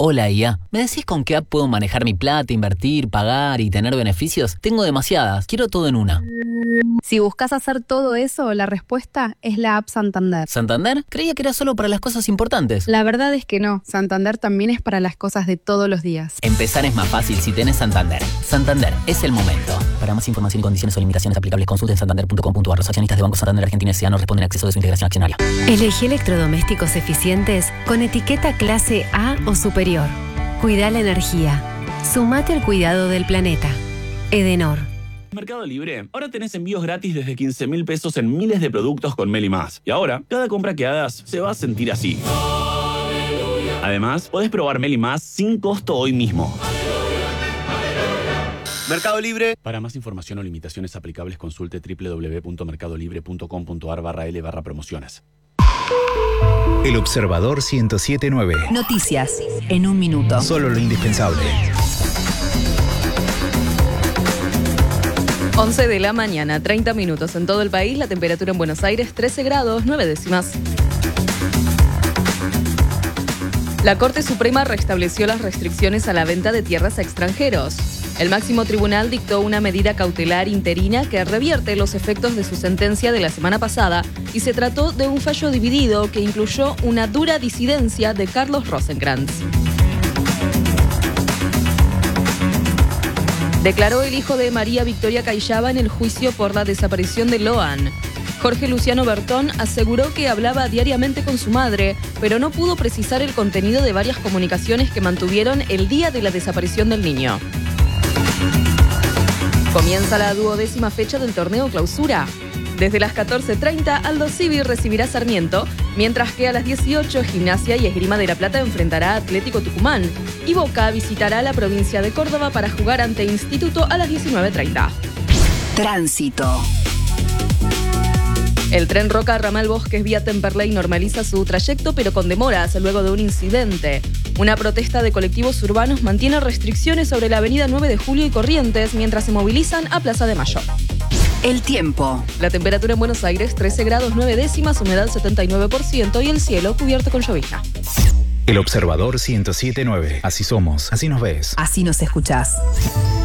Hola IA, ¿me decís con qué app puedo manejar mi plata, invertir, pagar y tener beneficios? Tengo demasiadas, quiero todo en una. Si buscas hacer todo eso, la respuesta es la app Santander. ¿Santander? Creía que era solo para las cosas importantes. La verdad es que no, Santander también es para las cosas de todos los días. Empezar es más fácil si tenés Santander. Santander, es el momento. Para más información y condiciones o limitaciones aplicables, consulten santander.com.ar. Los accionistas de Banco Santander Argentina S.A. no responden a exceso de su integración accionaria. Elegí electrodomésticos eficientes con etiqueta clase A o superior. Cuida la energía. Sumate al cuidado del planeta. Edenor. Mercado Libre, ahora tenés envíos gratis desde 15.000 pesos en miles de productos con Meli+. Y ahora, cada compra que hagas se va a sentir así. Además, podés probar Meli+ sin costo hoy mismo. Mercado Libre. Para más información o limitaciones aplicables, consulte www.mercadolibre.com.ar/L/promociones. El Observador 107.9. Noticias en un minuto. Solo lo indispensable. 11 de la mañana, 30 minutos en todo el país. La temperatura en Buenos Aires, 13 grados, 9 décimas. La Corte Suprema restableció las restricciones a la venta de tierras a extranjeros. El máximo tribunal dictó una medida cautelar interina que revierte los efectos de su sentencia de la semana pasada y se trató de un fallo dividido que incluyó una dura disidencia de Carlos Rosenkrantz. Declaró el hijo de María Victoria Cayaba en el juicio por la desaparición de Loan. Jorge Luciano Bertón aseguró que hablaba diariamente con su madre, pero no pudo precisar el contenido de varias comunicaciones que mantuvieron el día de la desaparición del niño. Comienza la 12ª fecha del torneo Clausura. Desde las 14:30, Aldo Civi recibirá Sarmiento, mientras que a las 18, Gimnasia y Esgrima de La Plata enfrentará a Atlético Tucumán y Boca visitará la provincia de Córdoba para jugar ante Instituto a las 19:30. Tránsito. El tren Roca Ramal Bosques vía Temperley normaliza su trayecto, pero con demoras luego de un incidente. Una protesta de colectivos urbanos mantiene restricciones sobre la avenida 9 de Julio y Corrientes mientras se movilizan a Plaza de Mayo. El tiempo. La temperatura en Buenos Aires, 13 grados 9 décimas, humedad 79% y el cielo cubierto con llovizna. El Observador 107.9. Así somos, así nos ves. Así nos escuchás.